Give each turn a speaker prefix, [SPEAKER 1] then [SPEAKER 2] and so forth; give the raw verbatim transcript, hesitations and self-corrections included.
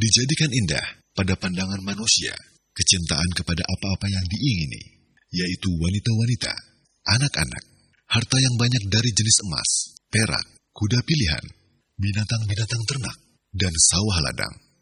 [SPEAKER 1] Dijadikan indah pada pandangan manusia, kecintaan kepada apa-apa yang diingini, yaitu wanita-wanita, anak-anak, harta yang banyak dari jenis emas, perak, kuda pilihan, binatang-binatang ternak, dan sawah ladang.